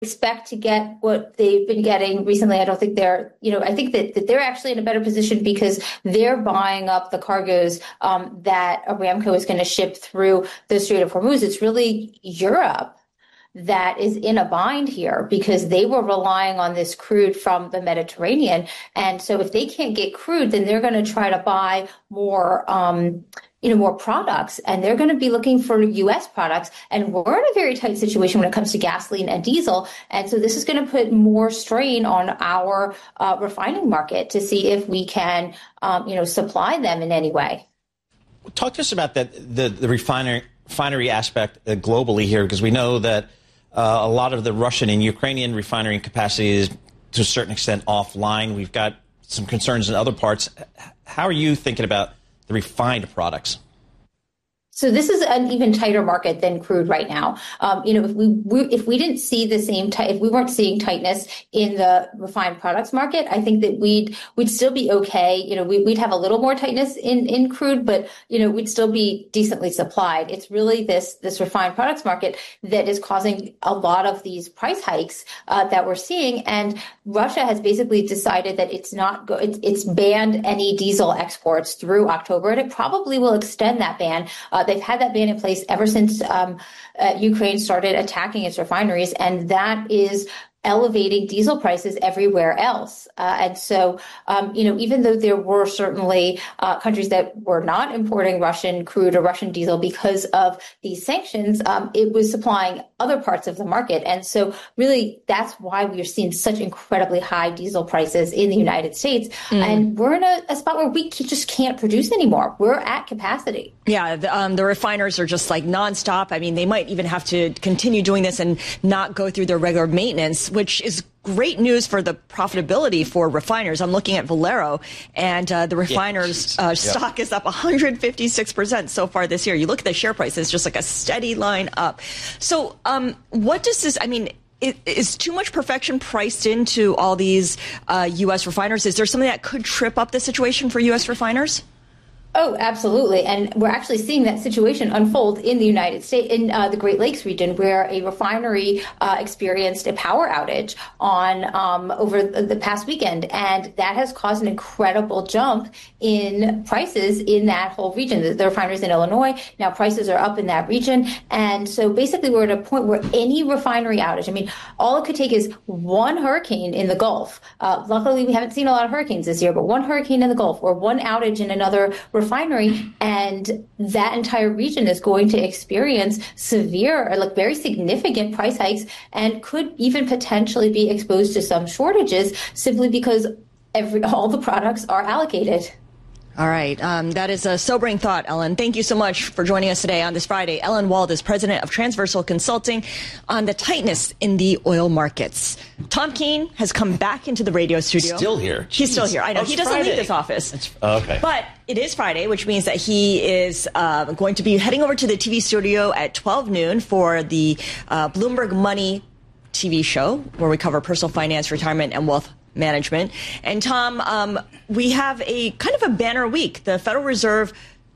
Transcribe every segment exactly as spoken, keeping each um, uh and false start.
expect to get what they've been getting recently. I don't think they're, you know, I think that, that they're actually in a better position because they're buying up the cargoes um, that Aramco is going to ship through the Strait of Hormuz. It's really Europe that is in a bind here because they were relying on this crude from the Mediterranean. And so if they can't get crude, then they're going to try to buy more um you know, more products, and they're going to be looking for U S products. And we're in a very tight situation when it comes to gasoline and diesel. And so this is going to put more strain on our uh, refining market to see if we can, um, you know, supply them in any way. Talk to us about that, the, the refinery, refinery aspect uh, globally here, because we know that uh, a lot of the Russian and Ukrainian refinery capacity is to a certain extent offline. We've got some concerns in other parts. How are you thinking about the refined products? So this is an even tighter market than crude right now. Um, you know, if we, we if we didn't see the same tight, if we weren't seeing tightness in the refined products market, I think that we'd we'd still be okay. You know, we, we'd have a little more tightness in in crude, but you know, we'd still be decently supplied. It's really this this refined products market that is causing a lot of these price hikes uh, that we're seeing. And Russia has basically decided that it's not go, it's, it's banned any diesel exports through October, and it probably will extend that ban. Uh, they've had that ban in place ever since um, uh, Ukraine started attacking its refineries, and that is elevating diesel prices everywhere else. Uh, and so, um, you know, even though there were certainly uh, countries that were not importing Russian crude or Russian diesel because of these sanctions, um, it was supplying other parts of the market. And so really, that's why we are seeing such incredibly high diesel prices in the United States. Mm. And we're in a, a spot where we just can't produce anymore. We're at capacity. Yeah, the, um, the refiners are just like nonstop. I mean, they might even have to continue doing this and not go through their regular maintenance, which is great news for the profitability for refiners. I'm looking at Valero, and uh, the refiners' uh, stock is up one hundred fifty-six percent so far this year. You look at the share price, it's just like a steady line up. So um, what does this, I mean, is, is too much perfection priced into all these uh, U S refiners? Is there something that could trip up the situation for U S refiners? Oh, absolutely. And we're actually seeing that situation unfold in the United States, in uh, the Great Lakes region, where a refinery uh, experienced a power outage on um, over the past weekend. And that has caused an incredible jump in prices in that whole region. The, the refineries in Illinois, now prices are up in that region. And so basically we're at a point where any refinery outage, I mean, all it could take is one hurricane in the Gulf. Uh, luckily, we haven't seen a lot of hurricanes this year, but one hurricane in the Gulf or one outage in another refinery, and that entire region is going to experience severe or like very significant price hikes and could even potentially be exposed to some shortages simply because every all the products are allocated. All right. Um, that is a sobering thought, Ellen. Thank you so much for joining us today on this Friday. Ellen Wald is president of Transversal Consulting on the tightness in the oil markets. Tom Keene has come back into the radio studio. Still here. He's Jeez. still here. I know. Oh, he doesn't Friday. leave this office. It's, oh, okay. But it is Friday, which means that he is uh, going to be heading over to the T V studio at twelve noon for the uh, Bloomberg Money T V show, where we cover personal finance, retirement, and wealth management. And Tom, um, we have a kind of a banner week. The Federal Reserve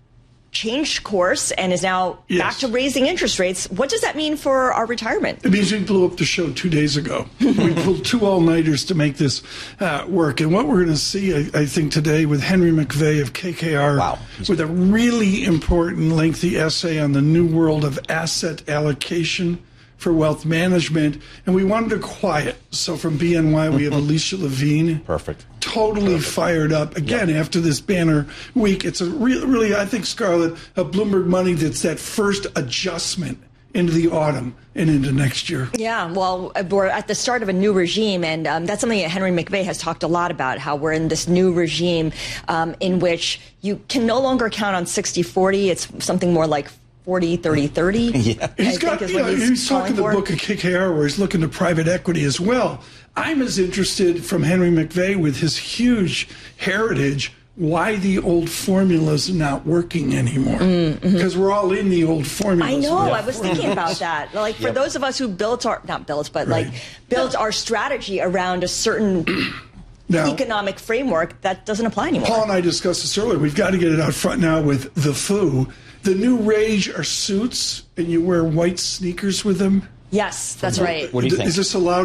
changed course and is now yes. back to raising interest rates. What does that mean for our retirement? It means we blew up the show two days ago. We pulled two all-nighters to make this uh, work. And what we're going to see, I, I think, today with Henry McVeigh of K K R, wow. with a really important, lengthy essay on the new world of asset allocation for wealth management, and we wanted to quiet. So from B N Y, we have Alicia Levine. Perfect. Totally Perfect. Fired up. Again, yep. after this banner week, it's a re- really, I think, Scarlett, a Bloomberg Money that's that first adjustment into the autumn and into next year. Yeah, well, we're at the start of a new regime, and um, that's something that Henry McVeigh has talked a lot about, how we're in this new regime um, in which you can no longer count on sixty forty. It's something more like forty, thirty, thirty. Yeah. He's got, you know, he's, he's talking the for. book of K K R where he's looking to private equity as well. I'm as interested from Henry McVeigh with his huge heritage why the old formula's not working anymore. Mm, mm-hmm. Because we're all in the old formulas. I know. Yeah. I was thinking about that. Like, for yep. those of us who built our, not built, but right. like built our strategy around a certain now, economic framework, that doesn't apply anymore. Paul and I discussed this earlier. We've got to get it out front now with the F U. The new rage are suits, and you wear white sneakers with them. Yes, that's right. What do you think? Is this allowed?